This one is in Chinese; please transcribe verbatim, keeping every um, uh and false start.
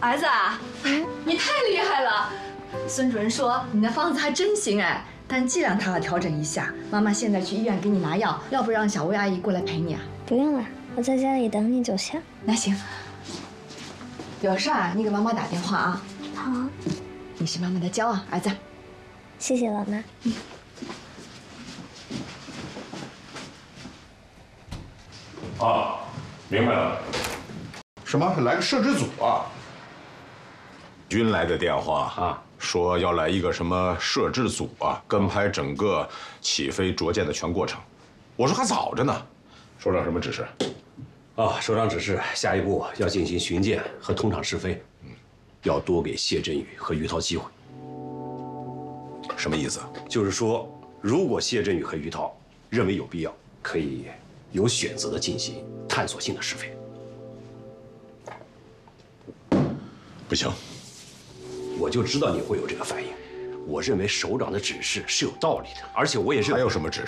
儿子啊， 嗯， 你太厉害了！孙主任说你的方子还真行哎，但剂量他要调整一下。妈妈现在去医院给你拿药，要不让小薇阿姨过来陪你啊？ 不用了，我在家里等你就行。 那行，有事儿你给妈妈打电话啊。 好， 你是妈妈的骄傲，儿子。 谢谢老妈。嗯。 啊，明白了。 什么？来个摄制组啊？ 军来的电话啊，说要来一个什么摄制组啊，跟拍整个起飞着舰的全过程。我说还早着呢，首长什么指示？ 啊，首长指示，下一步要进行巡舰和通场试飞，嗯，要多给谢振宇和于涛机会。 什么意思？ 就是说，如果谢振宇和于涛认为有必要，可以有选择的进行探索性的试飞。 不行， 我就知道你会有这个反应。我认为首长的指示是有道理的，而且我也认为还有什么指示？